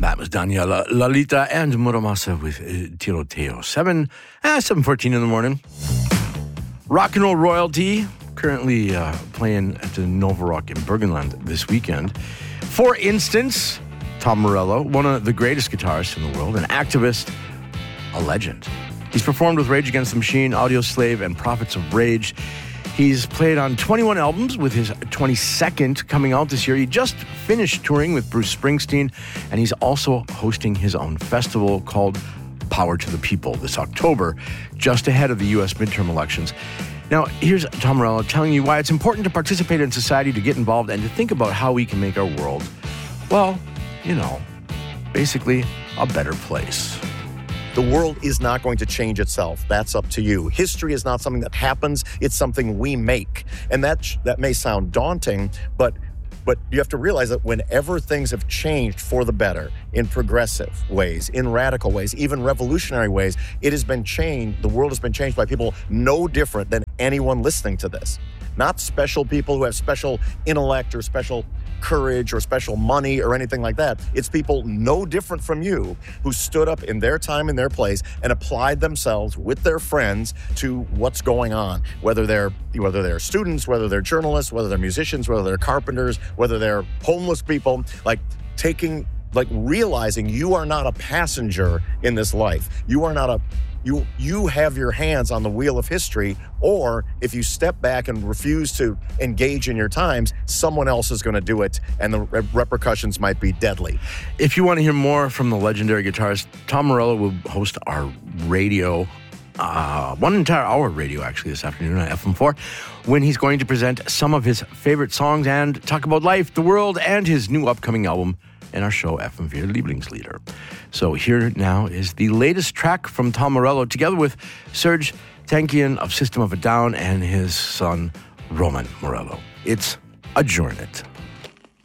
That was Daniela Lalita and Muramasa with Tiroteo. 7:14 in the morning. Rock and roll royalty, currently playing at the Nova Rock in Bergenland this weekend. For instance, Tom Morello, one of the greatest guitarists in the world, an activist, a legend. He's performed with Rage Against the Machine, Audioslave, and Prophets of Rage. He's played on 21 albums, with his 22nd coming out this year. He just finished touring with Bruce Springsteen, and he's also hosting his own festival called Power to the People this October, just ahead of the U.S. midterm elections. Now, here's Tom Morello telling you why it's important to participate in society, to get involved, and to think about how we can make our world, well, basically a better place. The world is not going to change itself. That's up to you. History is not something that happens. It's something we make. And that may sound daunting, but you have to realize that whenever things have changed for the better, in progressive ways, in radical ways, even revolutionary ways, it has been changed. The world has been changed by people no different than anyone listening to this. Not special people who have special intellect or special courage or special money or anything like that. It's people no different from you who stood up in their time, in their place, and applied themselves with their friends to what's going on. Whether they're students, whether they're journalists, whether they're musicians, whether they're carpenters, whether they're homeless people, realizing you are not a passenger in this life. You are not you have your hands on the wheel of history, or if you step back and refuse to engage in your times, someone else is going to do it, and the repercussions might be deadly. If you want to hear more from the legendary guitarist, Tom Morello will host our radio, one entire hour radio actually this afternoon on FM4, when he's going to present some of his favorite songs and talk about life, the world, and his new upcoming album in our show, FM4 Lieblingslieder. So here now is the latest track from Tom Morello, together with Serj Tankian of System of a Down and his son, Roman Morello. It's Adjourn It.